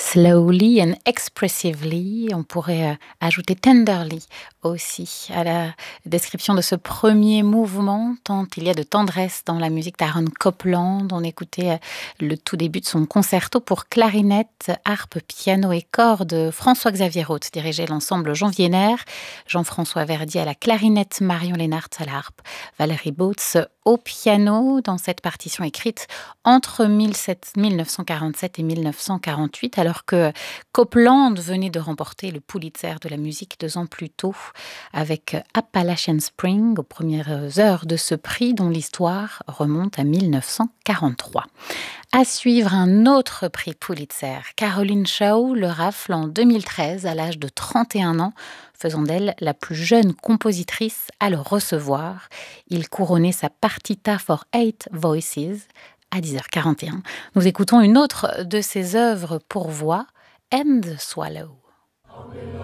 Slowly and expressively, on pourrait ajouter tenderly aussi à la description de ce premier mouvement, tant il y a de tendresse dans la musique d'Aaron Copland. On écoutait le tout début de son concerto pour clarinette, harpe, piano et cordes. François-Xavier Roth dirigeait l'ensemble Jean Vienner, Jean-François Verdi à la clarinette, Marion Lénart à la harpe, Valérie Bautz au piano, dans cette partition écrite entre 1947 et 1948, alors que Copland venait de remporter le Pulitzer de la musique 2 ans plus tôt, avec Appalachian Spring aux premières heures de ce prix dont l'histoire remonte à 1943. À suivre un autre prix Pulitzer. Caroline Shaw le rafle en 2013 à l'âge de 31 ans, faisant d'elle la plus jeune compositrice à le recevoir. Il couronnait sa Partita for 8 Voices à 10h41. Nous écoutons une autre de ses œuvres pour voix, And the Swallow.